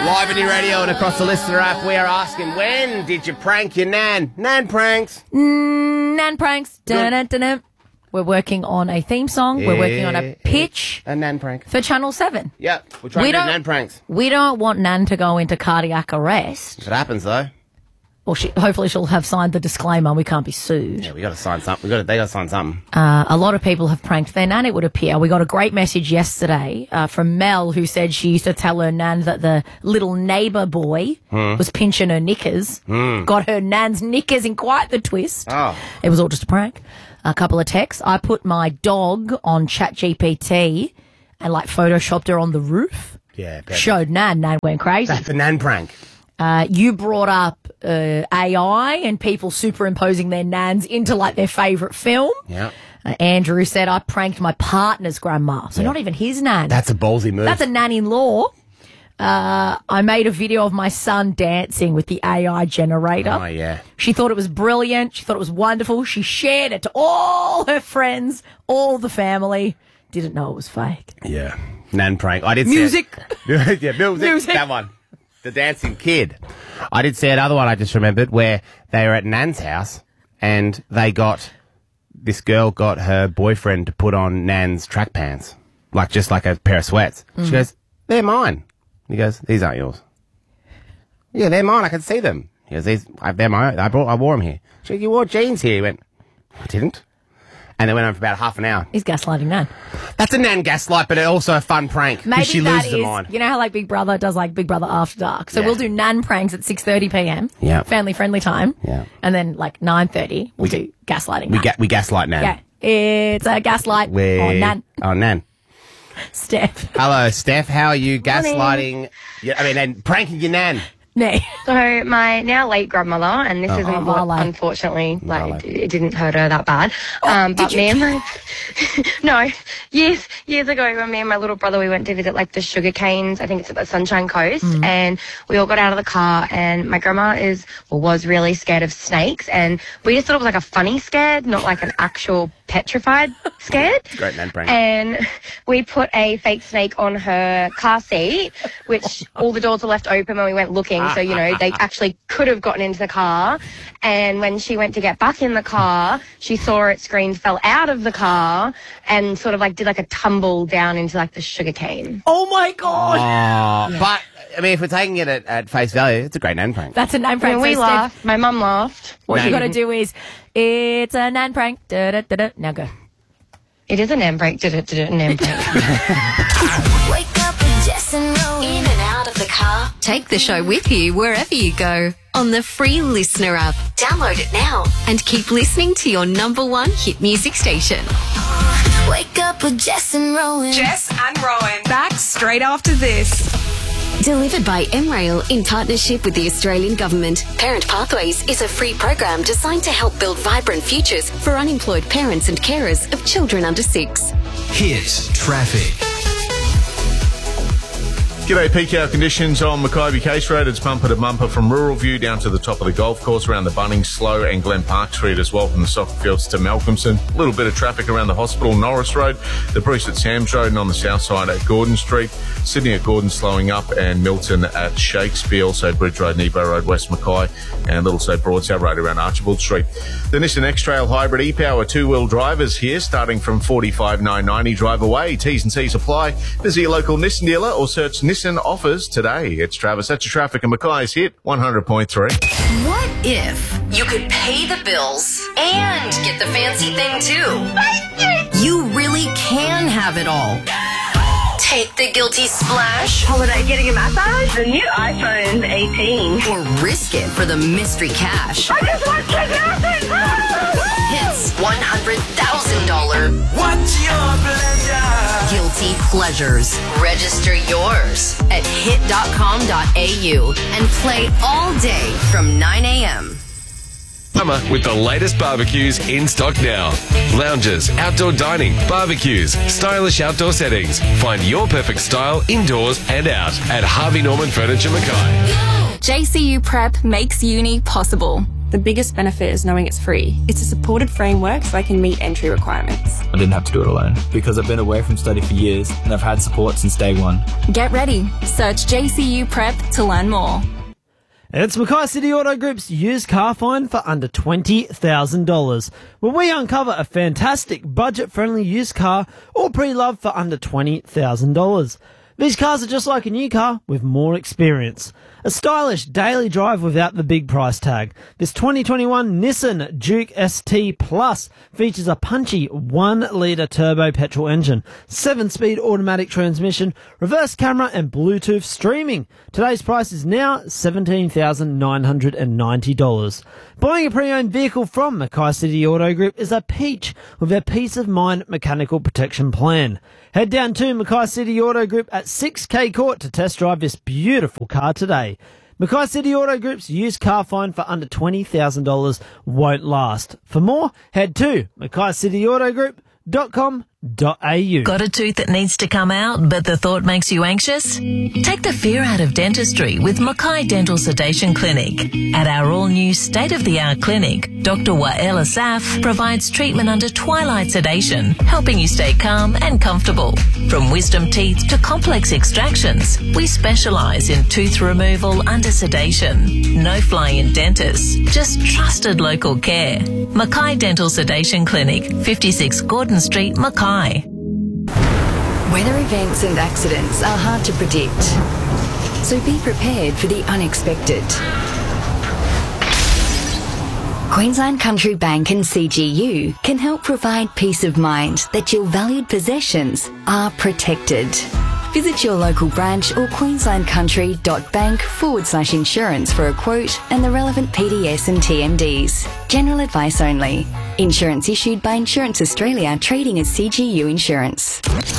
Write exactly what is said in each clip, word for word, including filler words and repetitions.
Live on your radio and across the Listener app, we are asking, when did you prank your nan? Nan pranks. Mm, nan pranks. Dun-dun-dun-dun. We're working on a theme song. Yeah. We're working on a pitch. A nan prank. For Channel seven. Yep, we're trying We to do don't- nan pranks. We don't want Nan to go into cardiac arrest. If it happens, though, Well, she, hopefully she'll have signed the disclaimer. We can't be sued. yeah, we got to sign something. We got to, they got to sign something. Uh, a lot of people have pranked their nan, it would appear. We got a great message yesterday uh, from Mel, who said she used to tell her nan that the little neighbour boy Hmm. was pinching her knickers. Got her nan's knickers in quite the twist. Oh. It was all just a prank. A couple of texts. I put my dog on ChatGPT and like photoshopped her on the roof. Yeah, perfect. Showed nan. Nan went crazy. That's a nan prank. Uh, you brought up uh, A I and people superimposing their nans into like their favourite film. Yeah. Uh, Andrew said, I pranked my partner's grandma. So not even his nan. That's a ballsy move. That's a nan-in-law. Uh, I made a video of my son dancing with the A I generator. Oh, yeah. She thought it was brilliant. She thought it was wonderful. She shared it to all her friends, all the family. Didn't know it was fake. Yeah. Nan prank. I did see Music. it. yeah, music. Music. That one. The dancing kid. I did see another one I just remembered where they were at Nan's house and they got, this girl got her boyfriend to put on Nan's track pants. Like, just like a pair of sweats. She goes, they're mine. He goes, these aren't yours. Yeah, they're mine. I can see them. He goes, these, I, they're my own. I brought, I wore them here. She goes, you wore jeans here. He went, I didn't. And they went on for about half an hour. He's gaslighting Nan. That's a Nan gaslight, but also a fun prank. Maybe Because she that loses her is, mind. you know how like Big Brother does like Big Brother After Dark. So Yeah. we'll do Nan pranks at six thirty p.m. Yeah. Family friendly time. Yeah. And then like nine thirty, we'll do gaslighting. We, Nan. ga- we gaslight Nan. Yeah. It's a gaslight We- on Nan. Oh, Nan. Steph. Hello, Steph. How are you gaslighting? Yeah, I mean, and pranking your nan. Nay. So my now late grandmother, and this Oh. isn't Oh, what, Marlo. unfortunately, like Marlo. it, it didn't hurt her that bad. um, but did me you- and my no, years years ago, when me and my little brother we went to visit like the sugar canes. I think it's at the Sunshine Coast, and we all got out of the car, and my grandma is or was really scared of snakes, and we just thought it was like a funny scared, not like an actual petrified scared. Great nan prank. And we put a fake snake on her car seat, which all the doors were left open when we went looking. So, you know, they actually could have gotten into the car. And when she went to get back in the car, she saw it screamed, fell out of the car and sort of like did like a tumble down into like the sugar cane. Oh my God. Oh, but, I mean, if we're taking it at, at face value, it's a great nan prank. That's a Nan And prank. we So, Steph, laughed. My mum laughed. what Nan. you got to do is, it's a Nan prank. Da, da, da, da. Now go. It is an M break. Did it? Did it? An M break. Wake up with Jess and Rowan. In and out of the car. Take the show with you wherever you go on the free Listener app. Download it now and keep listening to your number one hit music station. Wake up with Jess and Rowan. Jess and Rowan back straight after this. Delivered by M Rail in partnership with the Australian Government. Parent Pathways is a free program designed to help build vibrant futures for unemployed parents and carers of children under six. Hit traffic. G'day, peak hour conditions on Mackay Case Road. It's bumper to bumper from Rural View down to the top of the golf course around the Bunnings, Slow and Glen Park Street as well from the soccer fields to Malcolmson. A little bit of traffic around the hospital, Norris Road, the Bruce at Sam's Road and on the south side at Gordon Street. Sydney at Gordon slowing up and Milton at Shakespeare, also Bridge Road, Nebo Road, West Mackay and Little Stowe Broadside Road around Archibald Street. The Nissan X-Trail Hybrid E-Power two-wheel drivers here starting from forty-five nine ninety drive away. T's and C's apply. Visit your local Nissan dealer or search Nissan offers today. It's Travis. That's your traffic and Mackay's hit one hundred point three. What if you could pay the bills and get the fancy thing too? You really can have it all. Take the guilty splash Holiday getting a massage? The new iPhone eighteen. or risk it for the mystery cash. I just want to Hits one hundred thousand dollars What's your pleasure? guilty pleasures. Register yours at hit dot com dot a u and play all day from nine a.m. Summer with the latest barbecues in stock now. Lounges, outdoor dining, barbecues, stylish outdoor settings. Find your perfect style indoors and out at Harvey Norman Furniture Mackay. J C U Prep makes uni possible. The biggest benefit is knowing it's free. It's a supported framework so I can meet entry requirements. I didn't have to do it alone because I've been away from study for years and I've had support since day one. Get ready. Search J C U Prep to learn more. It's Mackay City Auto Group's used car find for under twenty thousand dollars, where we uncover a fantastic budget-friendly used car or pre-loved for under twenty thousand dollars. These cars are just like a new car with more experience. A stylish daily drive without the big price tag. This twenty twenty-one Nissan Juke S T Plus features a punchy one litre turbo petrol engine, seven speed automatic transmission, reverse camera and Bluetooth streaming. Today's price is now seventeen thousand nine hundred ninety dollars. Buying a pre-owned vehicle from Mackay City Auto Group is a peach with their peace of mind mechanical protection plan. Head down to Mackay City Auto Group at six K Court to test drive this beautiful car today. Mackay City Auto Group's used car find for under twenty thousand dollars won't last. For more, head to mackay city auto group dot com dot a u. Got a tooth that needs to come out, but the thought makes you anxious? Take the fear out of dentistry with Mackay Dental Sedation Clinic. At our all-new state-of-the-art clinic, Doctor Wael Asaf provides treatment under twilight sedation, helping you stay calm and comfortable. From wisdom teeth to complex extractions, we specialise in tooth removal under sedation. No fly-in dentists, just trusted local care. Mackay Dental Sedation Clinic, fifty-six Gordon Street, Mackay. Weather events and accidents are hard to predict, so be prepared for the unexpected. Queensland Country Bank and C G U can help provide peace of mind that your valued possessions are protected. Visit your local branch or queenslandcountry.bank forward slash insurance for a quote and the relevant P D S and T M Ds. General advice only. Insurance issued by Insurance Australia, trading as C G U Insurance.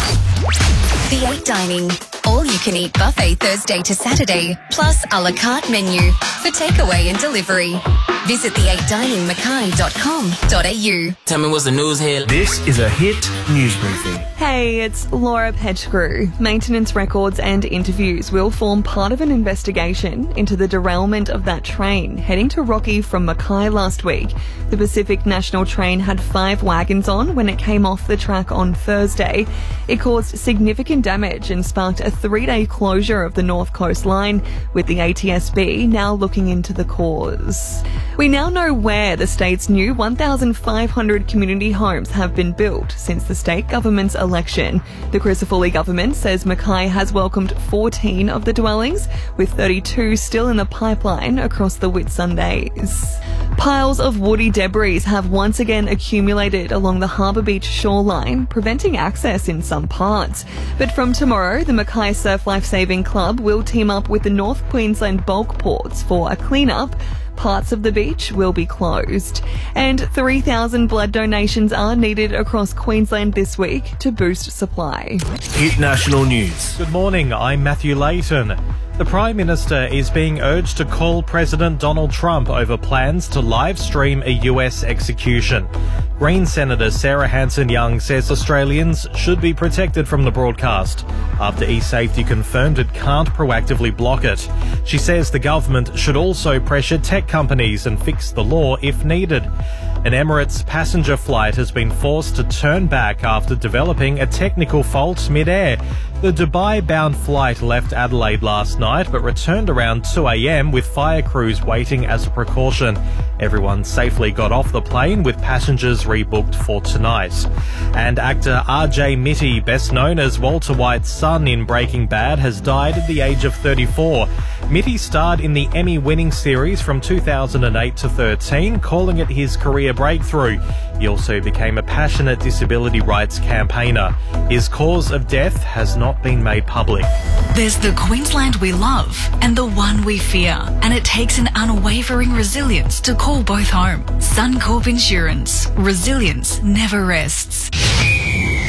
The eight Dining. All you can eat buffet Thursday to Saturday, plus a la carte menu for takeaway and delivery. Visit the eight dining mackay dot com dot a u. Tell me what's the news here. This is a Hit News Briefing. Hey, it's Laura Pettigrew. Maintenance records and interviews will form part of an investigation into the derailment of that train heading to Rocky from Mackay last week. The Pacific National train had five wagons on when it came off the track on Thursday. It caused significant damage and sparked a three-day closure of the North Coast line, with the A T S B now looking into the cause. We now know where the state's new one thousand five hundred community homes have been built since the state government's election. The Crisafulli government says Mackay has welcomed fourteen of the dwellings, with thirty-two still in the pipeline across the Whitsundays. Piles of woody debris have once again accumulated along the Harbour Beach shoreline, preventing access in some parts. But from tomorrow, the Mackay Surf Lifesaving Club will team up with the North Queensland Bulk Ports for a clean-up. Parts of the beach will be closed. And three thousand blood donations are needed across Queensland this week to boost supply. Hit National News. Good morning, I'm Matthew Layton. The Prime Minister is being urged to call President Donald Trump over plans to live stream a U S execution. Green Senator Sarah Hanson-Young says Australians should be protected from the broadcast after eSafety confirmed it can't proactively block it. She says the government should also pressure tech companies and fix the law if needed. An Emirates passenger flight has been forced to turn back after developing a technical fault mid-air. The Dubai-bound flight left Adelaide last night but returned around two a.m. with fire crews waiting as a precaution. Everyone safely got off the plane with passengers rebooked for tonight. And actor R J Mitty, best known as Walter White's son in Breaking Bad, has died at the age of thirty-four. Mitty starred in the Emmy-winning series from two thousand eight to thirteen, calling it his career breakthrough. He also became a passionate disability rights campaigner. His cause of death has not been made public. There's the Queensland we love and the one we fear, and it takes an unwavering resilience to call both home. Suncorp Insurance. Resilience never rests.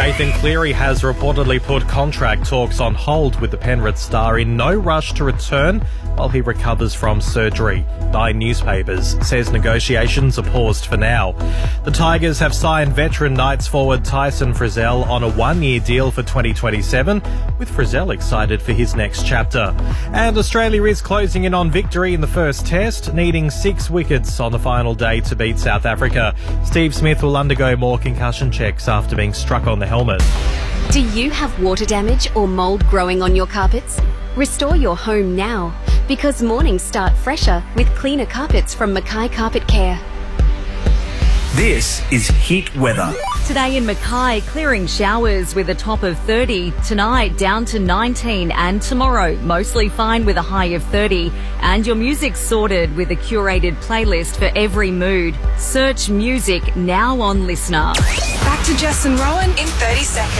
Nathan Cleary has reportedly put contract talks on hold with the Penrith star in no rush to return while he recovers from surgery. Nine Newspapers says negotiations are paused for now. The Tigers have signed veteran Knights forward Tyson Frizzell on a one-year deal for twenty twenty-seven, with Frizzell excited for his next chapter. And Australia is closing in on victory in the first test, needing six wickets on the final day to beat South Africa. Steve Smith will undergo more concussion checks after being struck on the helmet. Do you have water damage or mould growing on your carpets? Restore your home now, because mornings start fresher with cleaner carpets from Mackay Carpet Care. This is Heat Weather. Today in Mackay, clearing showers with a top of thirty. Tonight, down to nineteen. And tomorrow, mostly fine with a high of thirty. And your music's sorted with a curated playlist for every mood. Search music now on Listener. Back to Jess and Rowan in thirty seconds.